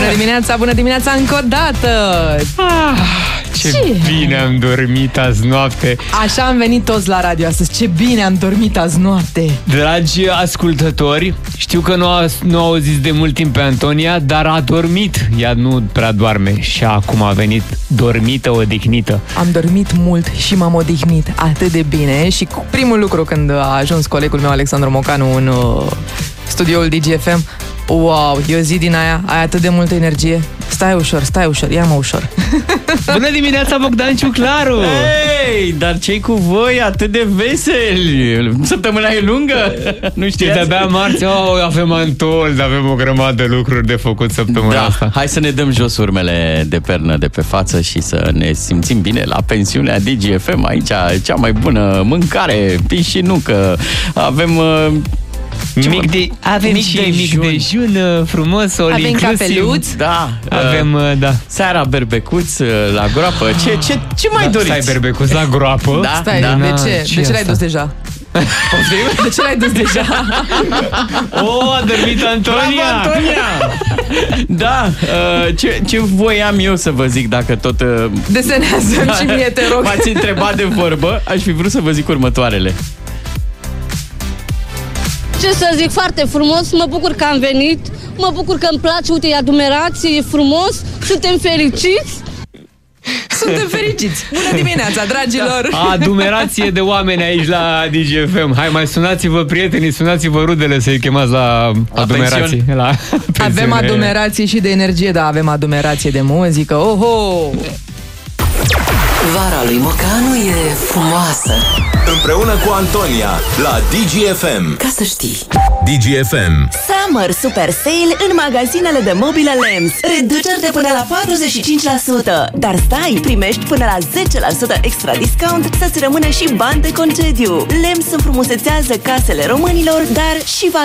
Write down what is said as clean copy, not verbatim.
bună dimineața încă o dată! Ce bine am dormit azi noapte. Așa am venit toți la radio astăzi. Ce bine am dormit azi noapte. Dragi ascultători, știu că nu au zis de mult timp pe Antonia, dar a dormit. Ea nu prea doarme și acum a venit dormită, odihnită. Am dormit mult și m-am odihnit atât de bine. Și primul lucru când a ajuns colegul meu Alexandru Mocanu în studioul DGFM, wow, e o zi din aia, ai atât de multă energie. Stai ușor, ia-mă ușor. Bună dimineața, Bogdan Ciuclaru! Hei, dar ce-i cu voi atât de veseli? Săptămâna e lungă? Nu știți? De-abia marți, avem Antold, avem o grămadă de lucruri de făcut săptămâna asta. Hai să ne dăm jos urmele de pernă de pe față și să ne simțim bine la pensiunea DGFM. Aici, cea mai bună mâncare, pișinucă, avem... Avem mic dejun frumos, all avem inclusiv. capeluț. Da. Avem, da. Seara berbecuț la groapă. Ce mai doriți? Stai, berbecuț la groapă? Da. Stai, da. de ce? De ce l-ai dus deja? De ce l-ai dus deja? A dormit Antonia! Bravo, Antonia! Da, ce voiam eu să vă zic dacă tot... Desenează-mi și mie, te rog. M-ați întrebat de vorbă, aș fi vrut să vă zic următoarele. Ce să zic, foarte frumos, mă bucur că am venit, mă bucur că îmi place, uite, e adumerație, e frumos, suntem fericiți. Suntem fericiți. Bună dimineața, dragilor. Adumerație de oameni aici la DGFM. Hai, mai sunați-vă prietenii, sunați-vă rudele să-i chemați la adumerație. Avem adumerație și de energie, dar avem adumerație de muzică. Oho! Vara lui Mocanu e frumoasă. Împreună cu Antonia la DGFM. Ca să știi. DGFM. Summer Super Sale în magazinele de mobilă LEMS. Reduceri de până la 45%. Dar stai, primești până la 10% extra discount să-ți rămână și bani de concediu. LEMS înfrumusețează casele românilor, dar și vara